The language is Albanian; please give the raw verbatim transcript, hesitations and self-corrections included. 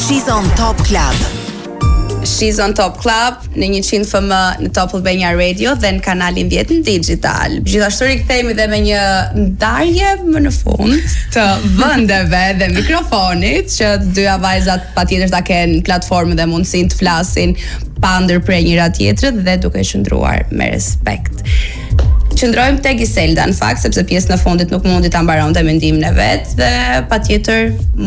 She's on Top Club. She's on Top Club në one hundred F M në Top Albania Radio dhe në kanalin dijetë në digital. Gjithashtu rikthehemi dhe me një ndarje më në fund të vendeve dhe mikrofonit që dyja vajzat patjetër ta kenë platformën dhe mundësinë të flasin pa ndërprer njëra tjetrën dhe duke qëndruar me respekt. Qëndrojmë tek Giselda në fakt sepse pjesën e fundit nuk mundi ta mbaronte mendimin e vet dhe patjetër